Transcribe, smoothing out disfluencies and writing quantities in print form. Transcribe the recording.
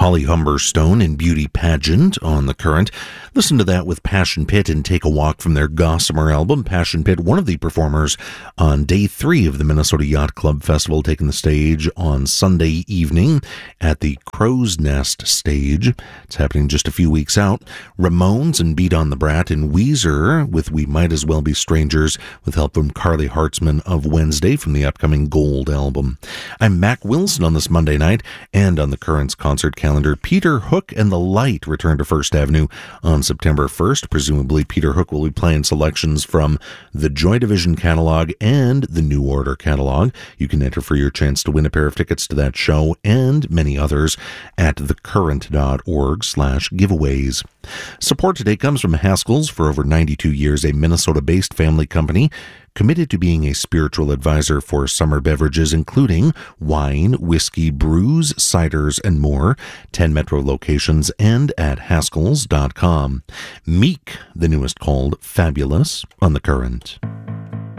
Holly Humberstone in Beauty Pageant on The Current. Listen to that with Passion Pit and Take a Walk from their Gossamer album. Passion Pit, one of the performers on day 3 of the Minnesota Yacht Club Festival, taking the stage on Sunday evening at the Crow's Nest stage. It's happening just a few weeks out. Ramones and Beat on the Brat, and Weezer with We Might As Well Be Strangers with help from Carly Hartzman of Wednesday from the upcoming Gold album. I'm Mac Wilson on this Monday night, and on The Current's concert calendar, Peter Hook and the Light return to First Avenue on September 1st. Presumably, Peter Hook will be playing selections from the Joy Division catalog and the New Order catalog. You can enter for your chance to win a pair of tickets to that show and many others at thecurrent.org/giveaways. Support today comes from Haskell's. For over 92 years, a Minnesota-based family company committed to being a spiritual advisor for summer beverages, including wine, whiskey, brews, ciders, and more. 10 metro locations and at Haskells.com. Meek, the newest called Fabulous, on The Current.